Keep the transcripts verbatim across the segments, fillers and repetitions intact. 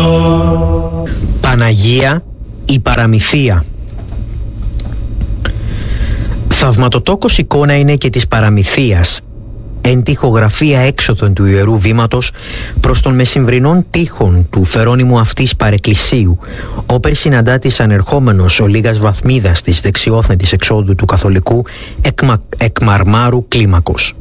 Παναγία η παραμυθία. Θαυματοτόκος εικόνα είναι και της παραμυθίας, εν τοιχογραφία έξοδον του Ιερού Βήματος προς των μεσημβρινών τείχων του φερόνιμου αυτής παρεκκλησίου, όπερ συναντά της ανερχόμενος ο λίγας βαθμίδας της δεξιόθεν της εξόδου του καθολικού εκμα, εκμαρμάρου κλίμακος.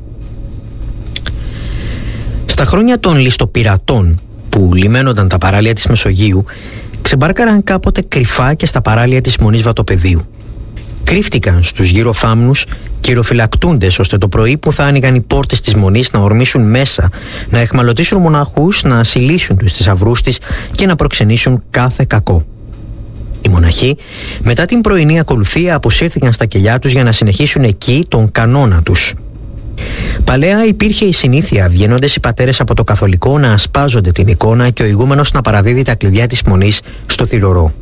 Στα χρόνια των ληστοπειρατών που λιμένονταν τα παράλια της Μεσογείου, ξεμπάρκαραν κάποτε κρυφά και στα παράλια της Μονής Βατοπεδίου. Κρύφτηκαν στους γύρω θάμνους κυροφυλακτούντες, ώστε το πρωί που θα άνοιγαν οι πόρτες της Μονής να ορμήσουν μέσα, να εχμαλωτήσουν μοναχούς, να ασυλίσουν τους θησαυρούς της και να προξενήσουν κάθε κακό. Οι μοναχοί μετά την πρωινή ακολουθία αποσύρθηκαν στα κελιά τους για να συνεχίσουν εκεί τον κανόνα τους. Παλαιά υπήρχε η συνήθεια, βγαίνοντες οι πατέρες από το καθολικό, να ασπάζονται την εικόνα και ο ηγούμενος να παραδίδει τα κλειδιά της Μονής στο θυρωρό.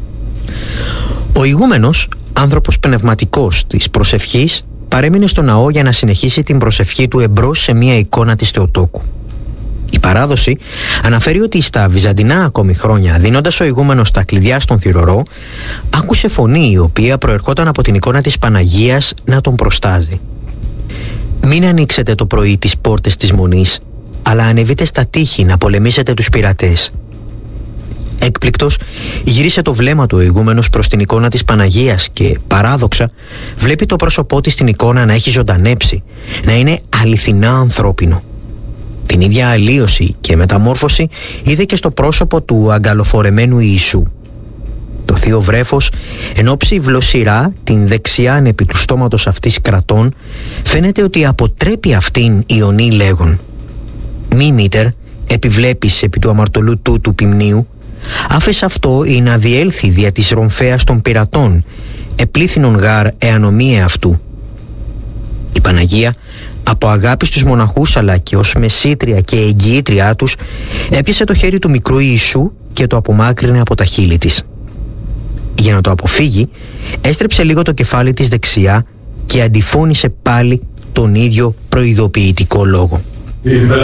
Ο ηγούμενος, άνθρωπος πνευματικός της προσευχής, παρέμεινε στο ναό για να συνεχίσει την προσευχή του εμπρός σε μια εικόνα της Θεοτόκου. Η παράδοση αναφέρει ότι στα βυζαντινά ακόμη χρόνια, δίνοντας ο ηγούμενος τα κλειδιά στον θυρωρό, άκουσε φωνή η οποία προερχόταν από την εικόνα της Παναγίας να τον προστάζει. «Μην ανοίξετε το πρωί τις πόρτες της Μονής, αλλά ανεβείτε στα τείχη να πολεμήσετε τους πειρατές». Έκπληκτος, γύρισε το βλέμμα του ο ηγούμενος προς την εικόνα της Παναγίας και παράδοξα βλέπει το πρόσωπό της στην εικόνα να έχει ζωντανέψει, να είναι αληθινά ανθρώπινο. Την ίδια αλλίωση και μεταμόρφωση είδε και στο πρόσωπο του αγκαλοφορεμένου Ιησού. Το θείο βρέφος, εν όψει βλοσιρά την δεξιάν επί του στόματος αυτής κρατών, φαίνεται ότι αποτρέπει αυτήν Ιωνή λέγον: «Μη μήτερ, επιβλέπεις επί του αμαρτωλού τούτου ποιμνίου, άφες αυτό ή να διέλθει δια της ρομφέας των πειρατών, επλήθυνον γάρ εανομία αυτού». Η Παναγία, από αγάπη στους μοναχούς αλλά και ως μεσήτρια και εγγυήτριά τους, έπιασε το χέρι του μικρού Ιησού και το απομάκρυνε από τα χείλη της. Για να το αποφύγει, έστρεψε λίγο το κεφάλι της δεξιά και αντιφώνησε πάλι τον ίδιο προειδοποιητικό λόγο.